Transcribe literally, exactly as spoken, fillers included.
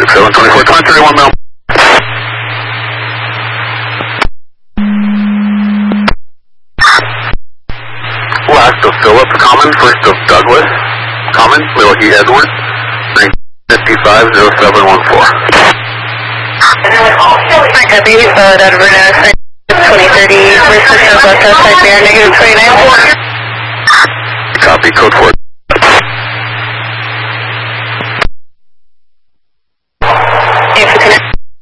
six seven two four, twenty thirty-one mil. Last of Philip, common, first of Douglas, common, Milwaukee Edward, nine fifty-five zero seven one four. I copy, uh, Edward, uh, twenty thirty, first of Southwest outside bear, negative twenty-nine. Copy, code four